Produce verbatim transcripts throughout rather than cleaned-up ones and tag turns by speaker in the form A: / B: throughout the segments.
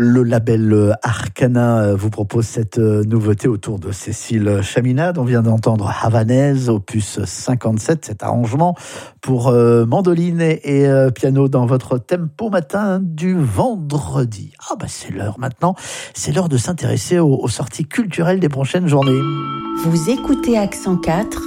A: Le label Arcana vous propose cette nouveauté autour de Cécile Chaminade. On vient d'entendre Havanaise, opus cinquante-sept, cet arrangement pour mandoline et piano dans votre tempo matin du vendredi. Ah bah c'est l'heure maintenant, c'est l'heure de s'intéresser aux, aux sorties culturelles des prochaines journées.
B: Vous écoutez Accent quatre.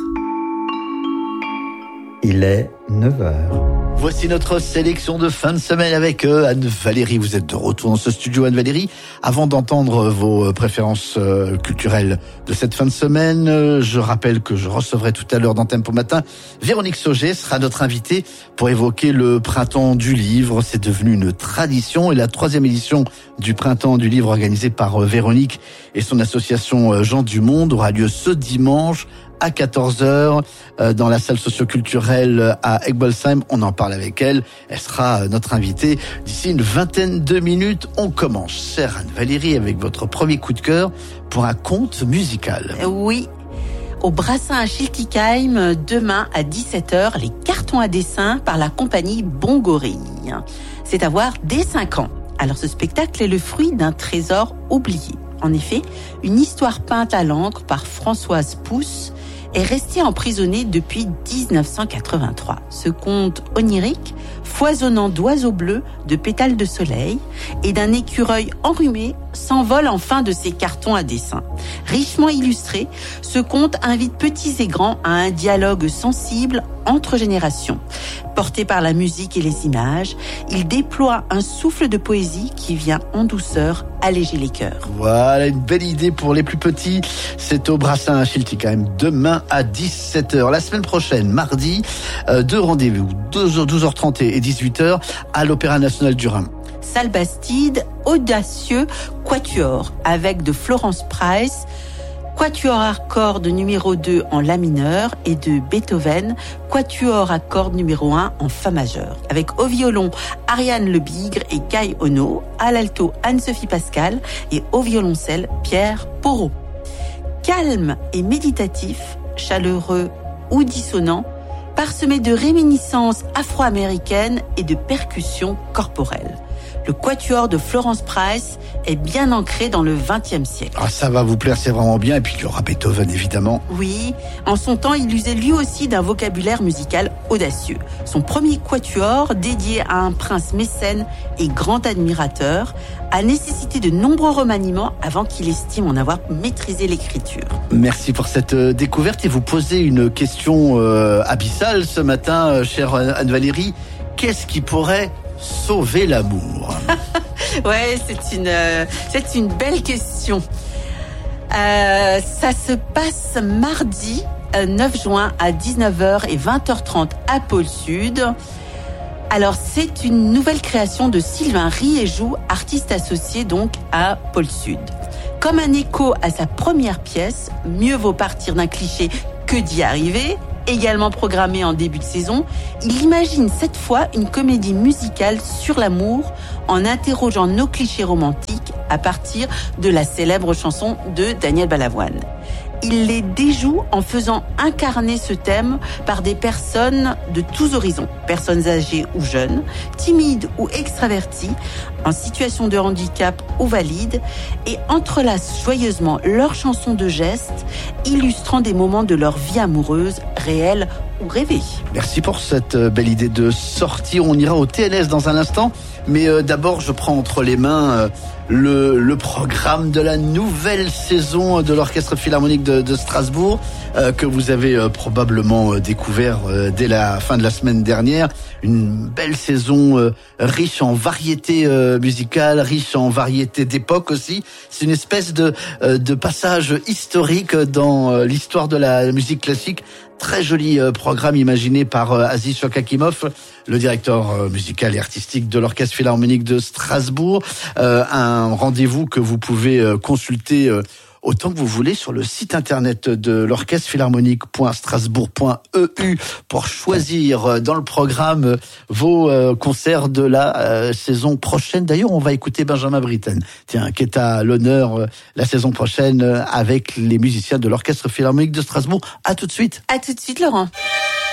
A: Il est neuf heures. Voici notre sélection de fin de semaine avec euh, Anne-Valérie. Vous êtes de retour dans ce studio, Anne-Valérie. Avant d'entendre vos préférences euh, culturelles de cette fin de semaine, euh, je rappelle que je recevrai tout à l'heure dans Tempo Matin Véronique Sauger sera notre invitée pour évoquer le printemps du livre. C'est devenu une tradition et la troisième édition du printemps du livre organisée par euh, Véronique et son association euh, Gens du Monde aura lieu ce dimanche à quatorze heures euh, dans la salle socio-culturelle à Egbolsheim. On en parle avec elle. Elle sera notre invitée d'ici une vingtaine de minutes. On commence, chère Anne-Valérie, avec votre premier coup de cœur pour un conte musical.
B: Oui. Au Brassin à Schiltigheim, demain à dix-sept heures, les cartons à dessin par la compagnie Bon Gorille. C'est à voir dès cinq ans. Alors ce spectacle est le fruit d'un trésor oublié. En effet, une histoire peinte à l'encre par Françoise Pousse est restée emprisonnée depuis dix-neuf cent quatre-vingt-trois. Ce conte onirique, foisonnant d'oiseaux bleus, de pétales de soleil et d'un écureuil enrhumé, s'envole enfin de ses cartons à dessin. Richement illustré, ce conte invite petits et grands à un dialogue sensible entre générations. Porté par la musique et les images, il déploie un souffle de poésie qui vient en douceur alléger les cœurs.
A: Voilà une belle idée pour les plus petits. C'est au Brassin à Schiltigheim demain à dix-sept heures. La semaine prochaine, mardi, euh, deux rendez-vous, douze heures trente et dix-huit heures à l'Opéra National du Rhin.
B: Salle Bastide, audacieux quatuor avec de Florence Price, quatuor à cordes numéro deux en la mineur et de Beethoven, quatuor à cordes numéro un en fa majeur. Avec au violon Ariane Lebigre et Kai Ono, à l'alto Anne-Sophie Pascal et au violoncelle Pierre Porot. Calme et méditatif, chaleureux ou dissonant, parsemé de réminiscences afro-américaines et de percussions corporelles. Le quatuor de Florence Price est bien ancré dans le vingtième siècle.
A: Ah, ça va vous plaire, c'est vraiment bien. Et puis il y aura Beethoven, évidemment.
B: Oui, en son temps, il usait lui aussi d'un vocabulaire musical audacieux. Son premier quatuor, dédié à un prince mécène et grand admirateur, a nécessité de nombreux remaniements avant qu'il estime en avoir maîtrisé l'écriture.
A: Merci pour cette euh, découverte. Et vous posez une question euh, abyssale ce matin, euh, chère Anne-Valérie. Qu'est-ce qui pourrait sauver l'amour?
B: Ouais, c'est une, euh, c'est une belle question. Euh, ça se passe mardi euh, neuf juin à dix-neuf heures et vingt heures trente à Pôle Sud. Alors, c'est une nouvelle création de Sylvain Riéjou, artiste associé donc à Pôle Sud. Comme un écho à sa première pièce, Mieux vaut partir d'un cliché que d'y arriver, également programmé en début de saison, il imagine cette fois une comédie musicale sur l'amour en interrogeant nos clichés romantiques à partir de la célèbre chanson de Daniel Balavoine. Il les déjoue en faisant incarner ce thème par des personnes de tous horizons, personnes âgées ou jeunes, timides ou extraverties, en situation de handicap ou valides, et entrelace joyeusement leurs chansons de gestes, illustrant des moments de leur vie amoureuse, réelle ou rêvée.
A: Merci pour cette belle idée de sortie. On ira au T N S dans un instant, mais euh, d'abord je prends entre les mains euh, le, le programme de la nouvelle saison de l'Orchestre Philharmonique de, de Strasbourg, euh, que vous avez euh, probablement euh, découvert euh, dès la fin de la semaine dernière. Une belle saison euh, riche en variété euh, musicale, riche en variété d'époque aussi. C'est une espèce de, euh, de passage historique dans euh, l'histoire de la musique classique. Très joli euh, programme imaginé par euh, Aziz Shokakimov, le directeur euh, musical et artistique de l'Orchestre Philharmonique de Strasbourg. Euh, un rendez-vous que vous pouvez euh, consulter euh, autant que vous voulez sur le site internet de l'orchestre philharmonique point strasbourg point e u pour choisir dans le programme vos euh, concerts de la euh, saison prochaine. D'ailleurs, on va écouter Benjamin Britten, tiens, qui est à l'honneur euh, la saison prochaine euh, avec les musiciens de l'Orchestre Philharmonique de Strasbourg. À tout de suite.
B: À tout de suite, Laurent.